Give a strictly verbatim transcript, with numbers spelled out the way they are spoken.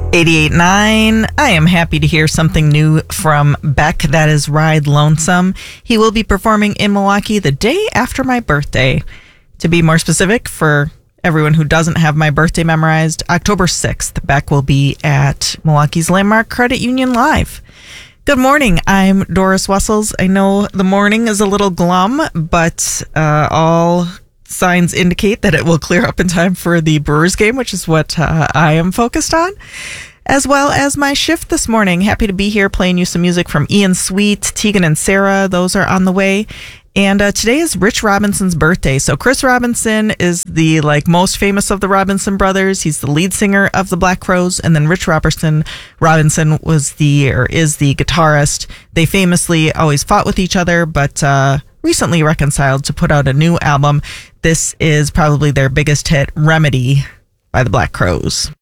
eighty-eight point nine. I am happy to hear something new from Beck. That is Ride Lonesome. He will be performing in Milwaukee the day after my birthday. To be more specific, for everyone who doesn't have my birthday memorized, October sixth, Beck will be at Milwaukee's Landmark Credit Union Live. Good morning. I'm Doris Wessels. I know the morning is a little glum, but uh, all signs indicate that it will clear up in time for the Brewers game, which is what uh, I am focused on, as well as my shift this morning. Happy to be here playing you some music from Ian Sweet, Tegan and Sarah. Those are on the way. And uh, today is Rich Robinson's birthday. So Chris Robinson is the like most famous of the Robinson brothers. He's the lead singer of the Black Crowes. And then Rich Robertson Robinson was the or is the guitarist. They famously always fought with each other, but uh, recently reconciled to put out a new album. This is probably their biggest hit, Remedy by the Black Crowes.